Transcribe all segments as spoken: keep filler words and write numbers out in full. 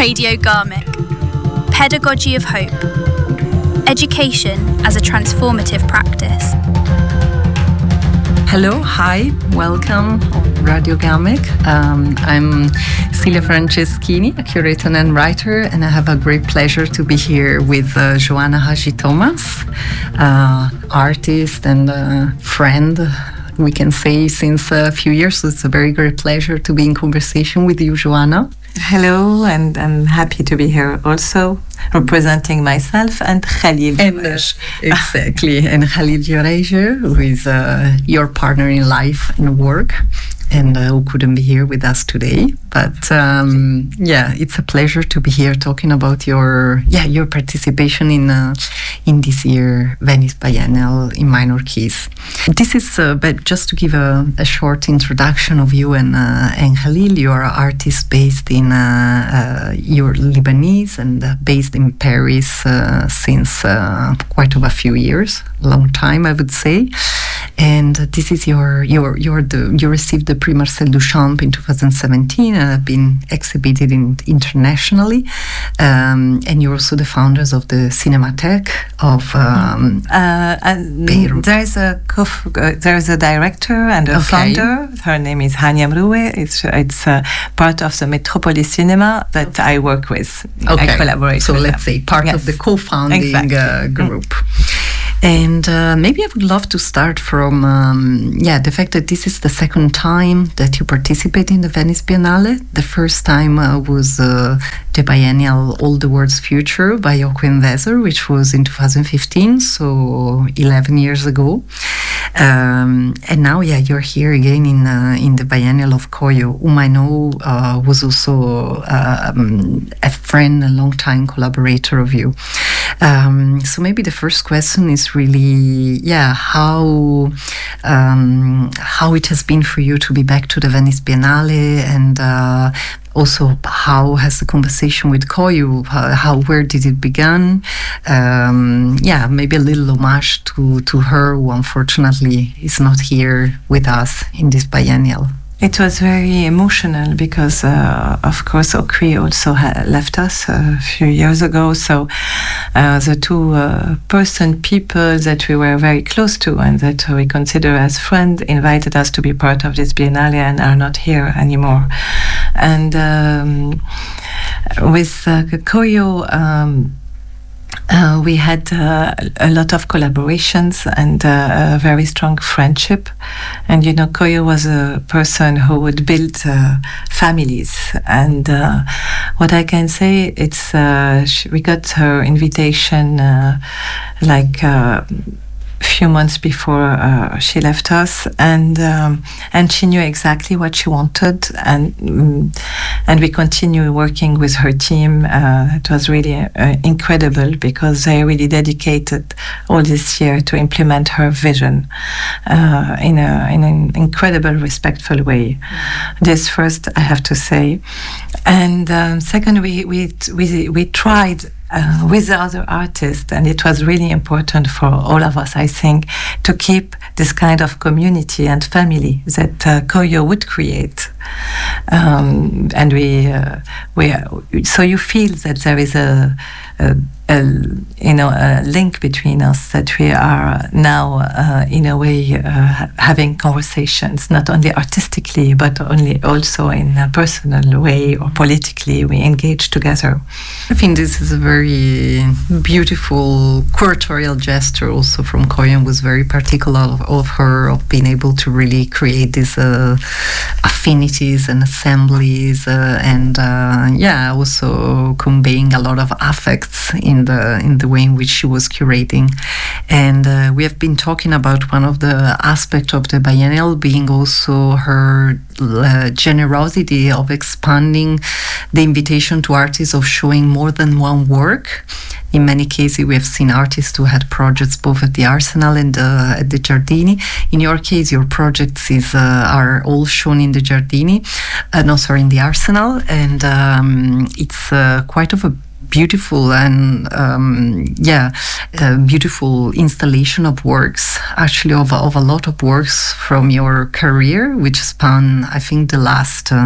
Radio Garmick. Pedagogy of Hope. Education as a transformative practice. Hello, hi, welcome on Radio Garmick. Um, I'm Celia Franceschini, a curator and writer, and I have a great pleasure to be here with uh, Joanna Hadji-Thomas, uh, artist and uh, friend, we can say, since a few years. So it's a very great pleasure to be in conversation with you, Joanna. Hello, and I'm happy to be here also, representing myself and Khalil. And, uh, exactly, and Khalil Jureja, who is uh, your partner in life and work, and uh, who couldn't be here with us today. But um, yeah, it's a pleasure to be here talking about your yeah your participation in uh, in this year Venice Biennial in minor keys. This is uh, but just to give a, a short introduction of you and uh, and Khalil. You are an artist based in uh, uh, you're Lebanese and uh, based in Paris uh, since uh, quite of a few years, long time I would say. And uh, this is your your your the you received the Prix Marcel Duchamp in two thousand seventeen and have been exhibited in, internationally. Um, and you're also the founders of the Cinematheque of um, uh, Beirut. There's a co- uh, there's a director and a okay. founder. Her name is Hania Mroué. It's it's uh, part of the Metropolis Cinema that I work with. Okay. I collaborate. So with let's them. say part yes. of the co-founding exactly. uh, group. Mm. And uh, maybe I would love to start from, um, yeah, the fact that this is the second time that you participate in the Venice Biennale. The first time uh, was uh, the biennial All the World's Future by Joachim Weser, which was in two thousand fifteen, so eleven years ago. Um, and now, yeah, you're here again in uh, in the biennial of Koyo, whom I know uh, was also uh, um, a friend, a long-time collaborator of you. Um, so maybe the first question is really, yeah, how um, how it has been for you to be back to the Venice Biennale, and uh, also how has the conversation with Koyo, how, how where did it begin? Um, yeah, maybe a little homage to, to her, who unfortunately is not here with us in this biennial. It was very emotional because, uh, of course, Okri also ha- left us a few years ago. So uh, the two uh, person people that we were very close to and that we consider as friends invited us to be part of this Biennale and are not here anymore. And um, with uh, Koyo, um, Uh, we had uh, a lot of collaborations and uh, a very strong friendship. And, you know, Koyo was a person who would build uh, families. And uh, what I can say, it's uh, she, we got her invitation uh, like uh, a few months before uh, she left us, and um, and she knew exactly what she wanted, and um, and we continue working with her team. Uh, it was really uh, incredible because they really dedicated all this year to implement her vision uh, in a in an incredible, respectful way. Mm-hmm. This first, I have to say, and um, second, we we we we tried. Uh, with the other artists, and it was really important for all of us, I think, to keep this kind of community and family that uh, Koyo would create. Um, and we, uh, we, so you feel that there is a, a, a, you know, a link between us, that we are now, uh, in a way, uh, having conversations, not only artistically, but only also in a personal way or politically. We engage together. I think this is a very beautiful curatorial gesture also from Koyo. Was very particular of, of her, of being able to really create these uh, affinities and assemblies, uh, and uh, yeah, also conveying a lot of affects in the in the way in which she was curating. And uh, we have been talking about one of the aspects of the biennial being also her uh, generosity of expanding the invitation to artists of showing more than one work. In many cases, we have seen artists who had projects both at the Arsenal and uh, at the Giardini. In your case, your projects is uh, are all shown in the Giardini, uh, no, sorry, in the Arsenal, and um, it's uh, quite of a beautiful and um, yeah, uh, beautiful installation of works, actually of, of a lot of works from your career, which span, I think, the last uh,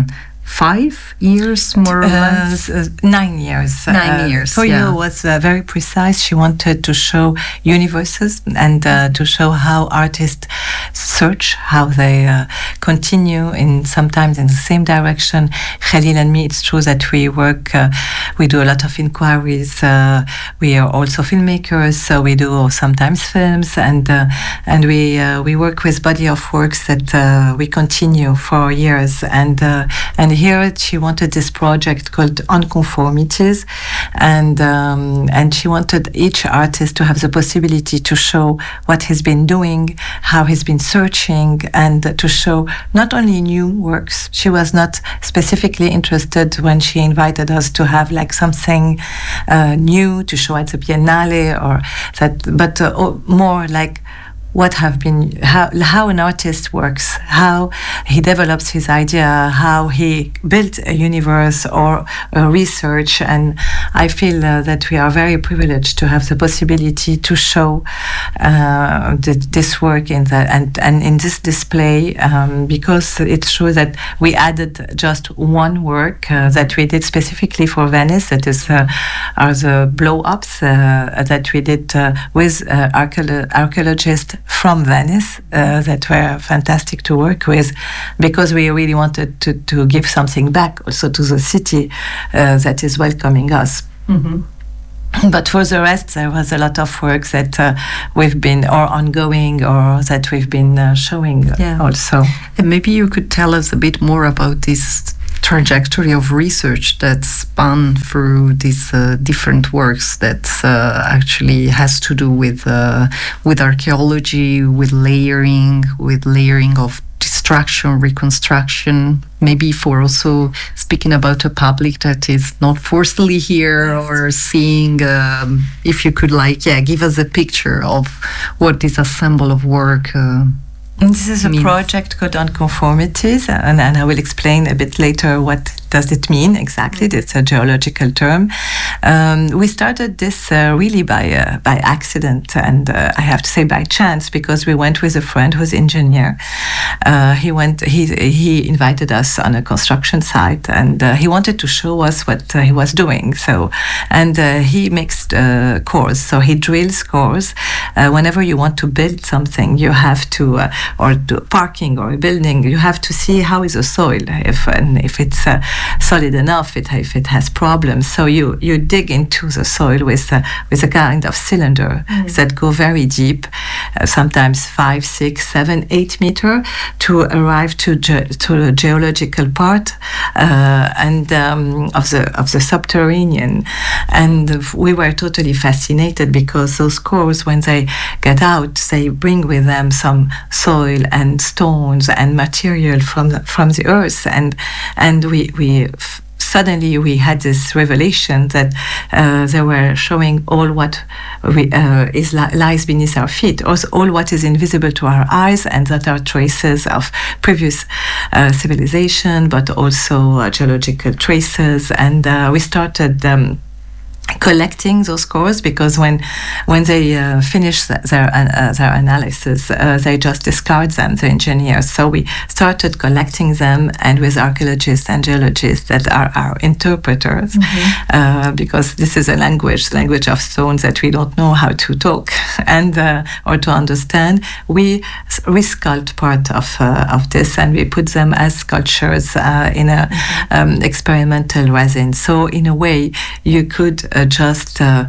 five years, more or Uh, less? uh, nine years. Nine Uh, years, Koyo yeah. was uh, very precise. She wanted to show universes and uh, to show how artists search, how they uh, continue in sometimes in the same direction. Khalil and me, it's true that we work, uh, we do a lot of inquiries. Uh, we are also filmmakers, so we do sometimes films, and uh, and we uh, we work with body of works that uh, we continue for years. And uh, and here she wanted this project called Unconformities, and um, and she wanted each artist to have the possibility to show what he's been doing, how he's been searching, and to show not only new works. She was not specifically interested when she invited us to have like something uh, new to show at the Biennale, or that, but uh, more like what have been how how an artist works, how he develops his idea, how he built a universe or a research. And I feel uh, that we are very privileged to have the possibility to show uh, the, this work in the and and in this display, um, because it's true that we added just one work uh, that we did specifically for Venice. That is uh, are the blow ups uh, that we did uh, with uh, archeolo- archaeologists from Venice uh, that were fantastic to work with, because we really wanted to, to give something back also to the city uh, that is welcoming us. Mm-hmm. But for the rest, there was a lot of work that uh, we've been, or ongoing, or that we've been uh, showing Yeah. also. And maybe you could tell us a bit more about this trajectory of research that span through these uh, different works that uh, actually has to do with uh, with archaeology, with layering, with layering of destruction, reconstruction, maybe for also speaking about a public that is not forcibly here, or seeing, um, if you could like, yeah, give us a picture of what this ensemble of work uh, And this is a means. project called Unconformities, and, and I will explain a bit later what does it mean exactly. It's a geological term. Um, we started this uh, really by uh, by accident, and uh, I have to say by chance, because we went with a friend who's engineer. Uh, he went. He he invited us on a construction site, and uh, he wanted to show us what uh, he was doing. So, and uh, he makes uh, cores. So he drills cores. Uh, whenever you want to build something, you have to. Uh, or to parking or a building, you have to see how is the soil, if and if it's uh, solid enough, it, if it has problems. So you, you dig into the soil with uh, with a kind of cylinder mm. that go very deep, uh, sometimes five, six, seven, eight meter, to arrive to ge- to the geological part uh, and um, of the of the subterranean. And we were totally fascinated, because those cores, when they get out, they bring with them some soil and stones and material from the, from the earth, and and we we f- suddenly we had this revelation that uh, they were showing all what we, uh, is li- lies beneath our feet, also all what is invisible to our eyes, and that are traces of previous uh, civilization, but also uh, geological traces. And uh, we started. Um, collecting those cores, because when when they uh, finish their uh, their analysis, uh, they just discard them, the engineers. So we started collecting them, and with archaeologists and geologists that are our interpreters, mm-hmm. uh, because this is a language, language of stones that we don't know how to talk and uh, or to understand. We resculpt part of uh, of this, and we put them as sculptures uh, in a mm-hmm. um, experimental resin. So in a way, you could Uh, just uh,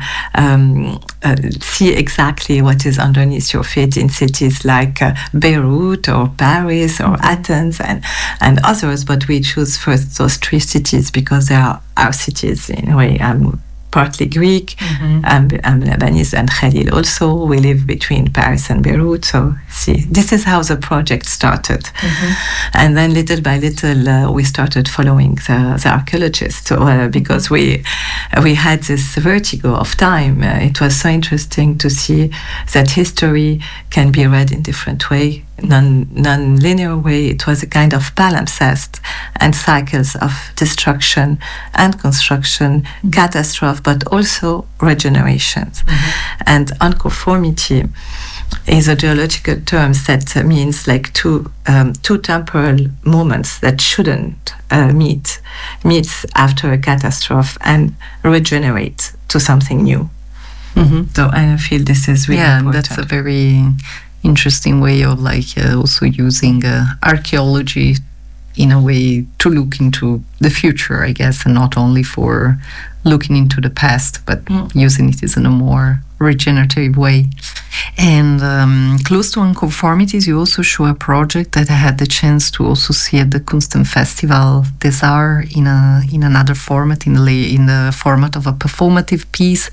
um, uh, see exactly what is underneath your feet in cities like uh, Beirut or Paris or mm-hmm. Athens and, and others. But we choose first those three cities because they are our cities in a way. Um, partly Greek, mm-hmm. I'm, I'm Lebanese, and Khalil also. We live between Paris and Beirut. So see, this is how the project started. Mm-hmm. And then little by little, uh, we started following the, the archaeologists uh, because we uh, we had this vertigo of time. Uh, it was so interesting to see that history can be read in different ways. Non, non-linear way. It was a kind of palimpsest and cycles of destruction and construction, mm-hmm. catastrophe, but also regenerations. Mm-hmm. And unconformity is a geological term that uh, means like two um, two temporal moments that shouldn't uh, meet meets after a catastrophe and regenerate to something new. Mm-hmm. So I feel this is really yeah, important. That's a very interesting way of like uh, also using uh, archaeology in a way to look into the future, I guess, and not only for looking into the past, but mm. using it in a more regenerative way. And um, close to Unconformities, you also show a project that I had the chance to also see at the Kunstfestival des Arts in a in another format, in the in the format of a performative piece.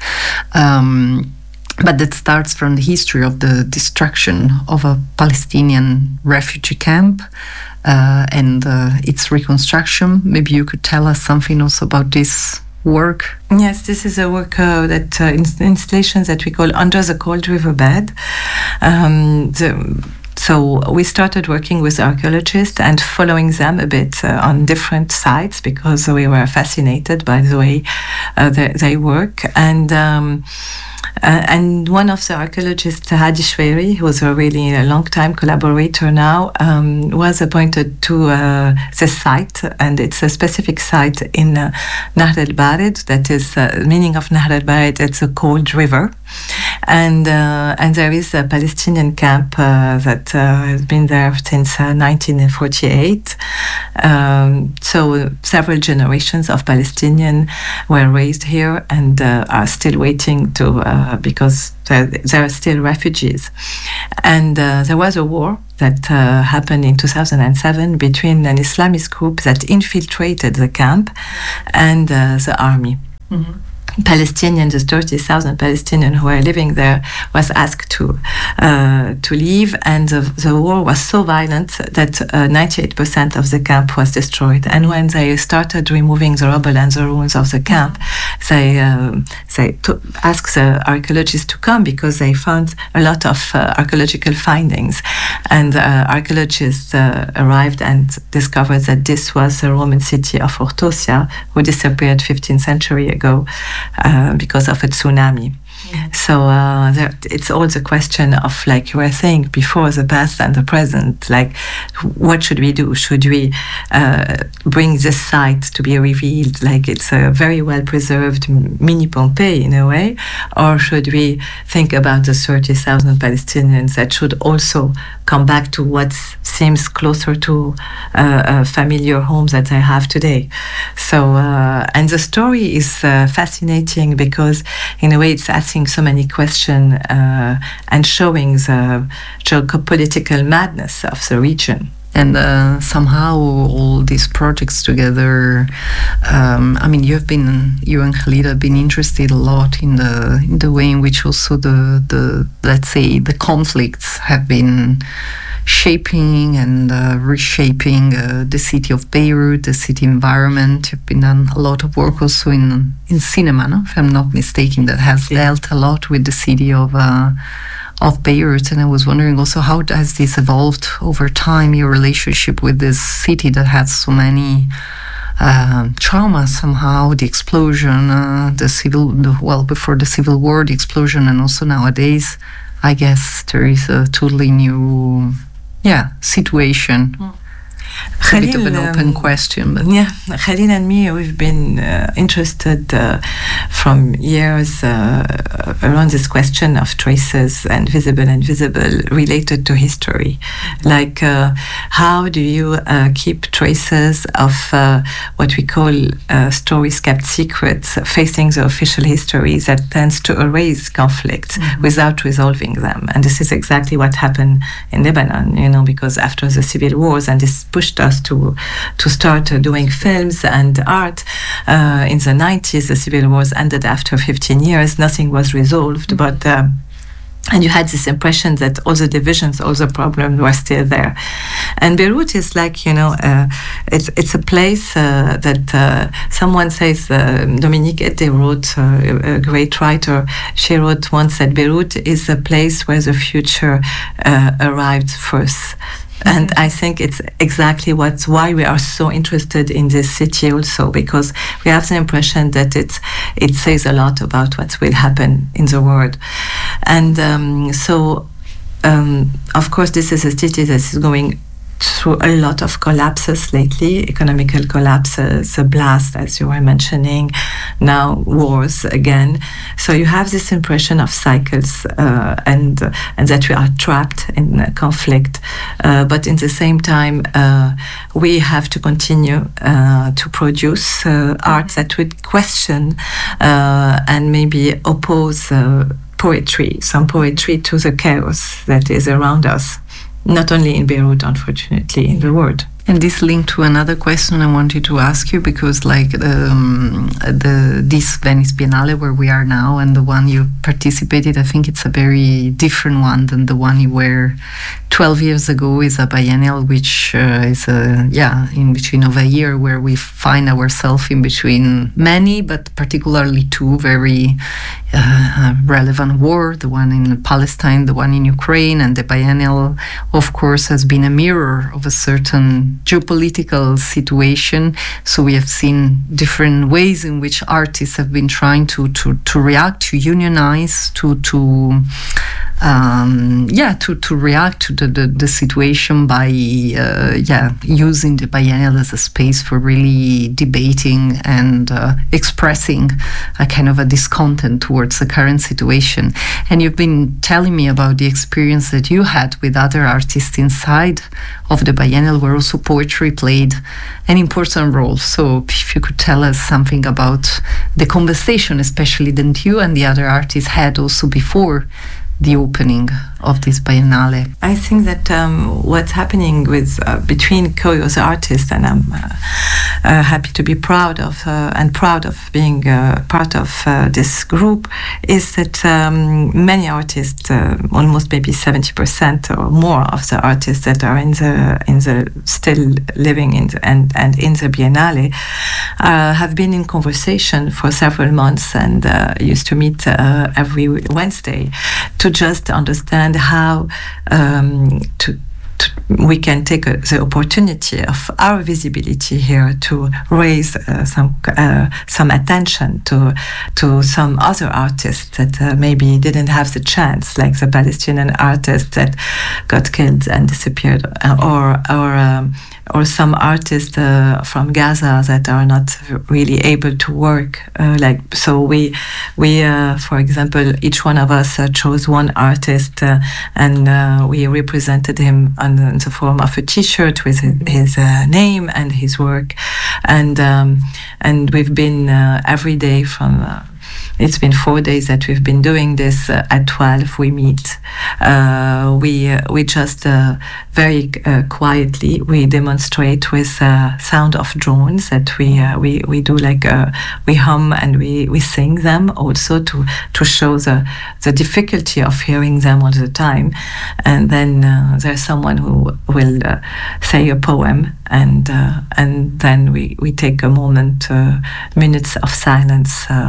Um, But that starts from the history of the destruction of a Palestinian refugee camp uh, and uh, its reconstruction. Maybe you could tell us something also about this work. Yes, this is a work uh, that uh, in- installations that we call Under the Cold Riverbed. Um, the, So we started working with archaeologists and following them a bit uh, on different sites because we were fascinated by the way uh, they, they work. And um, uh, and one of the archaeologists, Hadi Shweiri, who was a really a long-time collaborator now, um, was appointed to uh, the site, and it's a specific site in uh, Nahr el-Bared. That is uh, the meaning of Nahr el-Bared. It's a cold river. And uh, and there is a Palestinian camp uh, that uh, has been there since uh, nineteen forty-eight. Um, so several generations of Palestinians were raised here and uh, are still waiting to uh, because there, there are still refugees. And uh, there was a war that uh, happened in two thousand seven between an Islamist group that infiltrated the camp and uh, the army. Mm-hmm. Palestinians, the thirty thousand Palestinians who were living there, was asked to uh, to leave, and the, the war was so violent that uh, ninety-eight percent of the camp was destroyed. And when they started removing the rubble and the ruins of the camp, they um, they to- asked the archaeologists to come because they found a lot of uh, archaeological findings. And uh, archaeologists uh, arrived and discovered that this was the Roman city of Ortosia, who disappeared fifteenth century ago. Uh, because of a tsunami. Mm-hmm. So uh, there, it's all the question of, like you were saying before, the past and the present. Like, what should we do? Should we uh, bring this site to be revealed, like it's a very well preserved mini Pompeii in a way, or should we think about the thirty thousand Palestinians that should also come back to what seems closer to uh, a familiar home that I have today? So, uh, and the story is uh, fascinating because, in a way, it's asking so many questions uh, and showing the geopolitical madness of the region. And uh, somehow all these projects together, um, I mean, you have been, you and Khalid have been interested a lot in the in the way in which also the, the let's say, the conflicts have been shaping and uh, reshaping uh, the city of Beirut, the city environment. You've been done a lot of work also in in cinema, no? If I'm not mistaken, that has yeah. dealt a lot with the city of uh, of Beirut. And I was wondering also, how has this evolved over time, your relationship with this city that had so many uh, traumas somehow, the explosion, uh, the civil, the, well, before the Civil War, the explosion, and also nowadays, I guess there is a totally new yeah, situation. Mm. It's a bit of an open um, question. But. Yeah, Khalil and me, we've been uh, interested uh, from years uh, around this question of traces and visible and invisible related to history. Like, uh, how do you uh, keep traces of uh, what we call uh, stories kept secret, facing the official history that tends to erase conflicts mm-hmm. without resolving them? And this is exactly what happened in Lebanon, you know, because after the civil wars, and this pushed us to to start uh, doing films and art. Uh, in the nineties, the civil wars ended after fifteen years. Nothing was resolved, mm-hmm. but uh, and you had this impression that all the divisions, all the problems were still there. And Beirut is like, you know, uh, it's it's a place uh, that uh, someone says, uh, Dominique Ette wrote, uh, a great writer, she wrote once that Beirut is a place where the future uh, arrived first. And I think it's exactly what's why we are so interested in this city also, because we have the impression that it it says a lot about what will happen in the world. And um, so um, of course, this is a city that is going through a lot of collapses lately, economical collapses, a blast, as you were mentioning, now wars again. So you have this impression of cycles uh, and uh, and that we are trapped in uh, conflict. Uh, but in the same time, uh, we have to continue uh, to produce uh, art that would question uh, and maybe oppose uh, poetry, some poetry to the chaos that is around us. Not only in Beirut, unfortunately, in the world. And this linked to another question I wanted to ask you, because like um, the this Venice Biennale where we are now and the one you participated, I think it's a very different one than the one you were twelve years ago. Is a biennial which uh, is a yeah in between of a year where we find ourselves in between many, but particularly two very uh, relevant war, the one in Palestine, the one in Ukraine, and the biennial, of course, has been a mirror of a certain geopolitical situation. So we have seen different ways in which artists have been trying to to, to react, to unionize, to to um, yeah to, to react to the, the, the situation by uh, yeah using the biennial as a space for really debating and uh, expressing a kind of a discontent towards the current situation. And you've been telling me about the experience that you had with other artists inside of the biennial, where also poetry played an important role. So if you could tell us something about the conversation, especially that you and the other artists had also before the opening of this biennale. I think that um, what's happening with uh, between Koyo's artists, and I'm uh, uh, happy to be proud of uh, and proud of being uh, part of uh, this group, is that um, many artists, uh, almost maybe seventy percent or more of the artists that are in the in the still living in the, and and in the Biennale, uh, have been in conversation for several months and uh, used to meet uh, every Wednesday to just understand how um, to, to we can take a, the opportunity of our visibility here to raise uh, some uh, some attention to to some other artists that uh, maybe didn't have the chance, like the Palestinian artists that got killed and disappeared, uh, or or um, or some artists uh, from Gaza that are not really able to work. Uh, like so, we we uh, for example, each one of us uh, chose one artist uh, and uh, we represented him on the, in the form of a T-shirt with his, his uh, name and his work, and um, and we've been uh, every day from. Uh, It's been four days that we've been doing this. Uh, at twelve, we meet. Uh, we uh, we just uh, very uh, quietly we demonstrate with uh, sound of drones that we uh, we we do like uh, we hum and we, we sing them also to to show the the difficulty of hearing them all the time. And then uh, there's someone who will uh, say a poem, and uh, and then we we take a moment, uh, minutes of silence. Uh,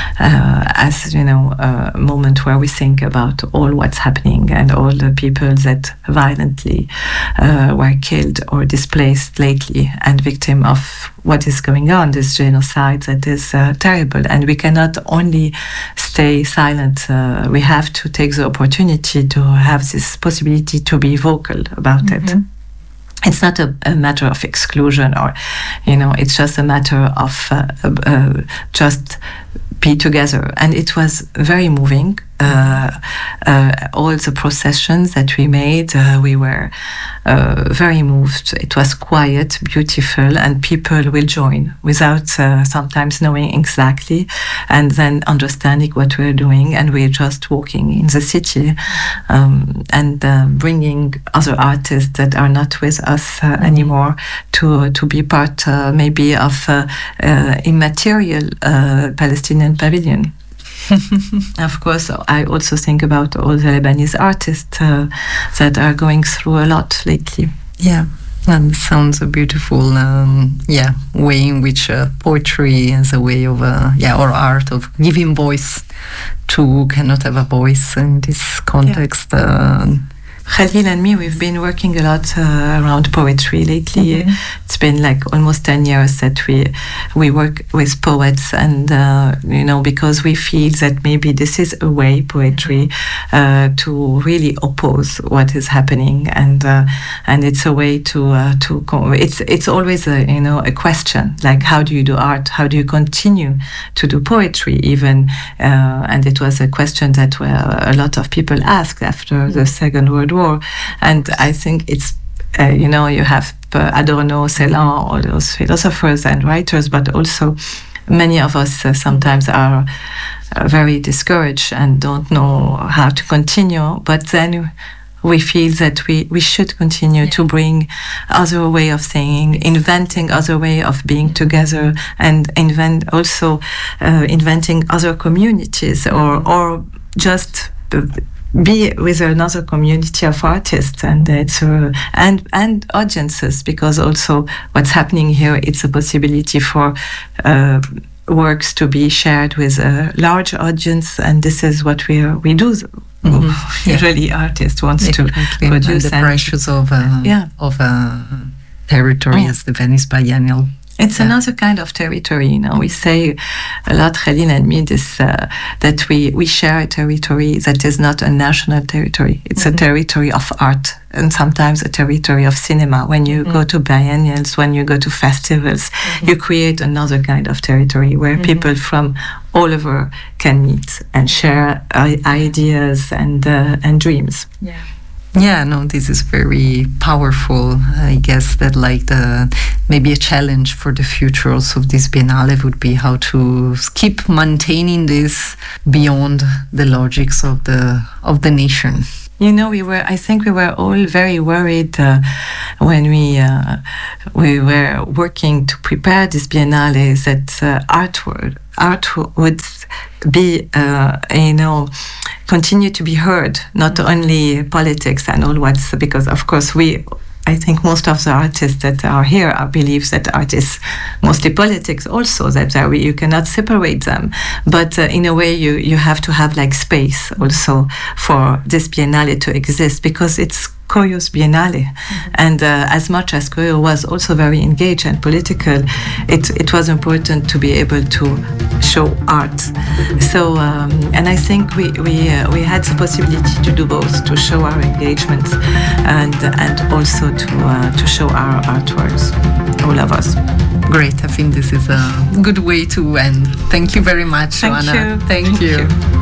Uh, as you know, a moment where we think about all what's happening and all the people that violently uh, were killed or displaced lately and victim of what is going on, this genocide that is uh, terrible. And we cannot only stay silent, uh, we have to take the opportunity to have this possibility to be vocal about mm-hmm. it. It's not a, a matter of exclusion, or, you know, it's just a matter of uh, uh, just be together. And it was very moving. Uh, uh, all the processions that we made, uh, we were uh, very moved. It was quiet, beautiful, and people will join without uh, sometimes knowing exactly, and then understanding what we're doing. And we're just walking in the city um, and uh, bringing other artists that are not with us uh, mm-hmm. anymore to to be part uh, maybe of uh, uh, immaterial uh, Palestinian pavilion. Of course, I also think about all the Lebanese artists uh, that are going through a lot lately. Yeah, and it sounds a beautiful, um, yeah, way in which uh, poetry is a way of, uh, yeah, or art of giving voice to who cannot have a voice in this context. Yeah. Uh, Khalil and me, we've been working a lot uh, around poetry lately. Mm-hmm. It's been like almost ten years that we we work with poets, and uh, you know, because we feel that maybe this is a way, poetry, uh, to really oppose what is happening, and uh, and it's a way to uh, to co- it's it's always a you know a question, like how do you do art? How do you continue to do poetry even? Uh, and it was a question that were a lot of people asked after the Second World War. And I think it's, uh, you know, you have uh, Adorno, Celan, all those philosophers and writers, but also many of us uh, sometimes are uh, very discouraged and don't know how to continue. But then we feel that we, we should continue yeah. to bring other way of thinking, inventing other way of being together, and invent also uh, inventing other communities, or or just be with another community of artists, and it's uh, and and audiences, because also what's happening here, it's a possibility for uh, works to be shared with a large audience, and this is what we are, we do. Mm-hmm. Usually, yeah. artist wants exactly. to produce and the pressures of a, yeah. of a territory, oh. as the Venice Biennial. It's yeah. another kind of territory, you know. We say a lot, Khalil and me, this uh, that we, we share a territory that is not a national territory. It's mm-hmm. a territory of art, and sometimes a territory of cinema. When you mm-hmm. go to biennials, when you go to festivals, mm-hmm. you create another kind of territory where mm-hmm. people from all over can meet and share uh, ideas and uh, and dreams. Yeah. Yeah, no, this is very powerful. I guess that like the maybe a challenge for the future also of this Biennale would be how to keep maintaining this beyond the logics of the of the nation. You know, we were. I think we were all very worried uh, when we uh, we were working to prepare this Biennale that uh, art would art would be, uh, you know, continue to be heard. Not only politics and all what's, because of course we. I think most of the artists that are here are believes that art is mostly politics also, that are, you cannot separate them. But uh, in a way, you, you have to have like space also for this Biennale to exist, because it's Coyo's Biennale. Mm-hmm. And uh, as much as Coyo was also very engaged and political, it, it was important to be able to show art. So, um, and I think we we, uh, we had the possibility to do both, to show our engagements and and also to uh, to show our artworks, all of us. Great. I think this is a good way to end. Thank you very much, Thank Joanna. You. Thank, Thank you. you.